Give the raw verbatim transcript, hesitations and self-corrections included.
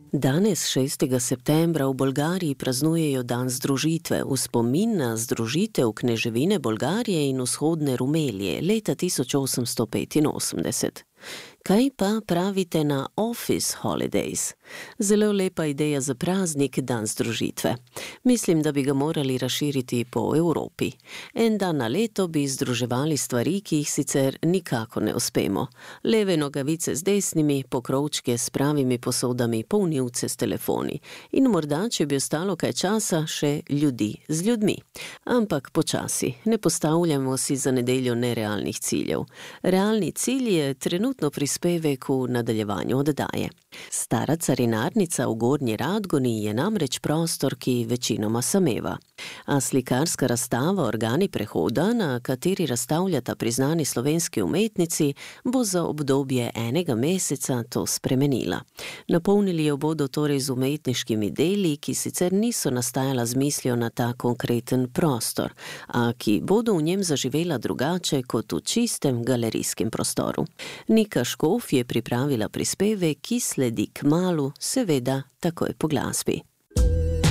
Danes, šestega septembra, v Bolgariji praznujejo dan združitve v spomin na združitev kneževine Bolgarije in vzhodne Rumelije leta tisoč osemsto petinosemdeset. Kaj pa pravite na office holidays? Zelo lepa ideja za praznik, dan združitve. Mislim, da bi ga morali razširiti po Evropi. En dan na leto bi združevali stvari, ki jih sicer nikako ne uspemo. Leve nogavice z desnimi, pokrovčke s pravimi posodami, polnilce s telefoni. In morda, če bi ostalo kaj časa, še ljudi z ljudmi. Ampak počasi, ne postavljamo si za nedeljo nerealnih ciljev. Realni cilj je trenutno prispevek v nadaljevanju oddaje. Stara carinarnica v Gornji Radgoni je namreč prostor, ki večinoma sameva. A slikarska razstava Organi prehoda, na kateri razstavljata priznani slovenski umetnici, bo za obdobje enega meseca to spremenila. Napolnili jo bodo torej z umetniškimi deli, ki sicer niso nastajala z mislijo na ta konkreten prostor, a ki bodo v njem zaživela drugače kot v čistem galerijskem prostoru. Nika Škof je pripravila prispevek, ki sledi kmalu, seveda takoj po glasbi.